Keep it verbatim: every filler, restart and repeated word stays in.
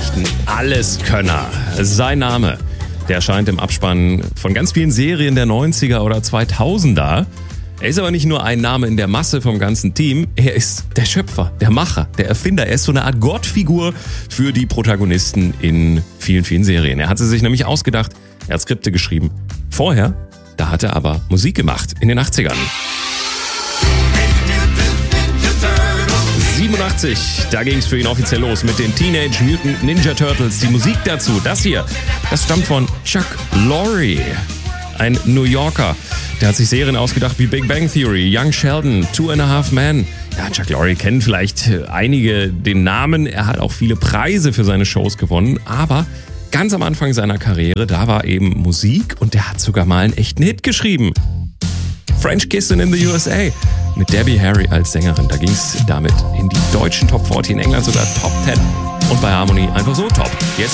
ein Alleskönner. Sein Name, der erscheint im Abspann von ganz vielen Serien der neunziger oder zweitausender. Er ist aber nicht nur ein Name in der Masse vom ganzen Team, er ist der Schöpfer, der Macher, der Erfinder. Er ist so eine Art Gottfigur für die Protagonisten in vielen, vielen Serien. Er hat sie sich nämlich ausgedacht, er hat Skripte geschrieben. Vorher, da hat er aber Musik gemacht, in den achtzigern. siebenundachtzig, da ging es für ihn offiziell los mit den Teenage Mutant Ninja Turtles. Die Musik dazu, das hier, das stammt von Chuck Lorre, ein New Yorker. Der hat sich Serien ausgedacht wie Big Bang Theory, Young Sheldon, Two and a Half Men. Ja, Chuck Lorre kennen vielleicht einige den Namen. Er hat auch viele Preise für seine Shows gewonnen. Aber ganz am Anfang seiner Karriere, da war eben Musik und der hat sogar mal einen echten Hit geschrieben. French Kissin' in the U S A mit Debbie Harry als Sängerin. Da ging es damit in die deutschen Top vierzig, in England sogar Top zehn und bei Harmony einfach so top. Jetzt